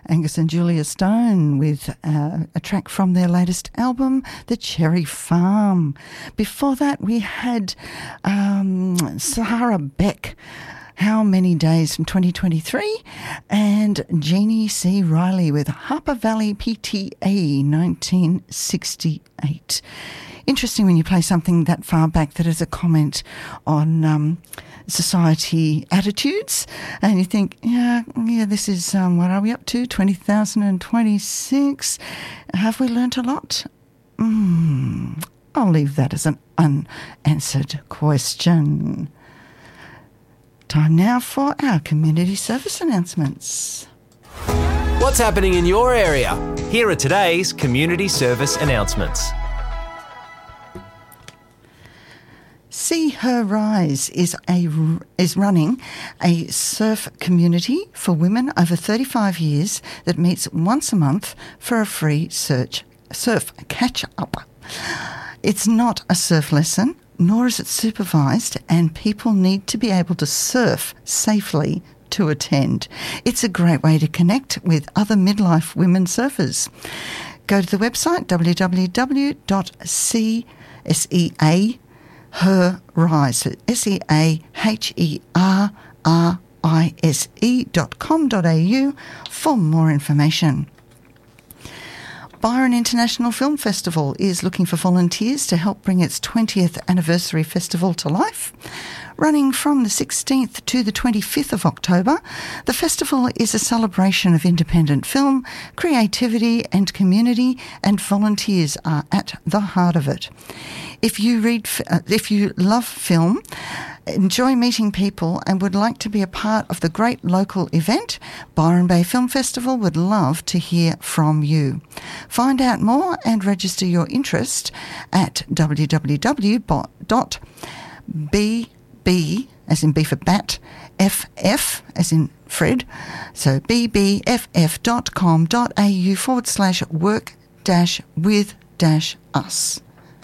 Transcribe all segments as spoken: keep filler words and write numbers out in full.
Angus and Julia Stone with uh, a track from their latest album, The Cherry Farm. Before that, we had um, Sahara Beck, How Many Days from twenty twenty-three, and Jeannie C. Riley with Harper Valley P T A nineteen sixty-eight. Interesting when you play something that far back that is a comment on um, society attitudes, and you think, yeah, yeah, this is, um, what are we up to, two thousand twenty-six? Have we learnt a lot? Mm, I'll leave that as an unanswered question. Time now for our community service announcements. What's happening in your area? Here are today's community service announcements. See Her Rise is a is running a surf community for women over thirty-five years that meets once a month for a free search, surf catch-up. It's not a surf lesson, nor is it supervised, and people need to be able to surf safely to attend. It's a great way to connect with other midlife women surfers. Go to the website w w w dot sea Her Rise, S E A H E R R I S E dot com dot a u for more information. Byron International Film Festival is looking for volunteers to help bring its twentieth anniversary festival to life. Running from the sixteenth to the twenty-fifth of October, the festival is a celebration of independent film, creativity and community, and volunteers are at the heart of it. If you read, uh, if you love film, enjoy meeting people and would like to be a part of the great local event, Byron Bay Film Festival would love to hear from you. Find out more and register your interest at w w w dot b b as in B for bat, F F as in Fred, so b b f f dot com dot a u forward slash work dash with dash us.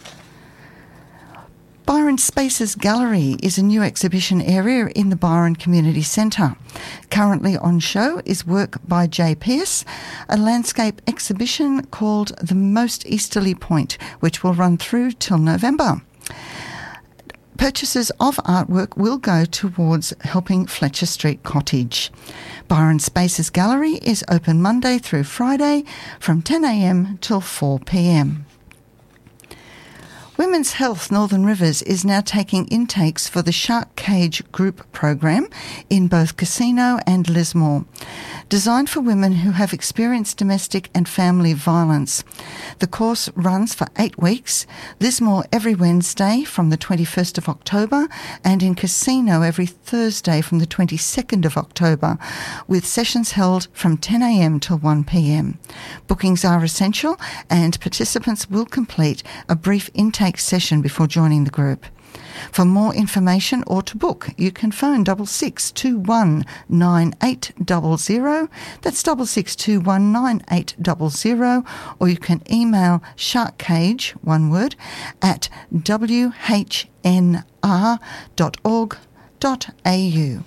Byron Spaces Gallery is a new exhibition area in the Byron Community Centre. Currently on show is work by Jay Pearce, a landscape exhibition called The Most Easterly Point, which will run through till November. Purchases of artwork will go towards helping Fletcher Street Cottage. Byron Spaces Gallery is open Monday through Friday from ten a m till four p m. Women's Health Northern Rivers is now taking intakes for the Shark Cage Group program in both Casino and Lismore, designed for women who have experienced domestic and family violence. The course runs for eight weeks, Lismore every Wednesday from the twenty-first of October and in Casino every Thursday from the twenty-second of October, with sessions held from ten a m till one p m. Bookings are essential and participants will complete a brief intake session before joining the group. For more information or to book, you can phone double six two one nine eight zero zero. That's double six two one nine eight zero zero, or you can email sharkcage, one word, at w h n r dot org dot a u.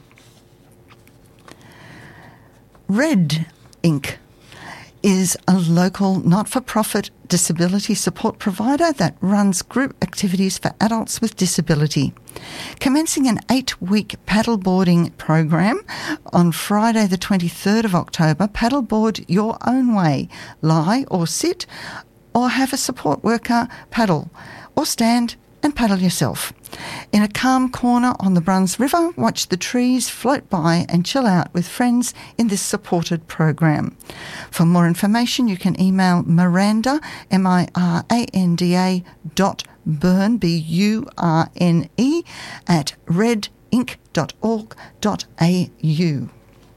Red Incorporated is a local not-for-profit disability support provider that runs group activities for adults with disability. Commencing an eight-week paddleboarding program on Friday the twenty-third of October, paddleboard your own way, lie or sit, or have a support worker paddle, or stand and paddle yourself. In a calm corner on the Bruns River, watch the trees float by and chill out with friends in this supported program. For more information, you can email Miranda, M I R A N D A dot Burn, B U R N E, at red inc dot org dot a u.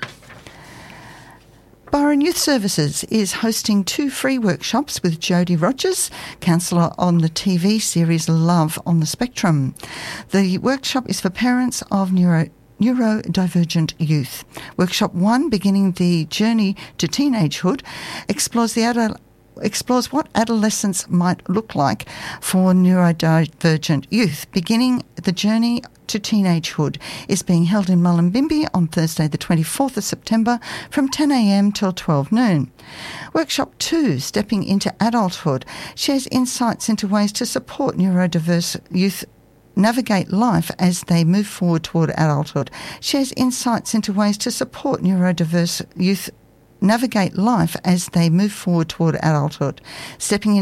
Byron Youth Services is hosting two free workshops with Jodie Rogers, counsellor on the T V series Love on the Spectrum. The workshop is for parents of neuro neurodivergent youth. Workshop one, beginning the journey to teenagehood, explores the adult explores what adolescence might look like for neurodivergent youth, beginning the journey to teenagehood, is being held in Mullumbimby on Thursday the twenty-fourth of September from ten a m till twelve noon. Workshop two, Stepping into Adulthood, shares insights into ways to support neurodiverse youth navigate life as they move forward toward adulthood, shares insights into ways to support neurodiverse youth navigate life as they move forward toward adulthood. Stepping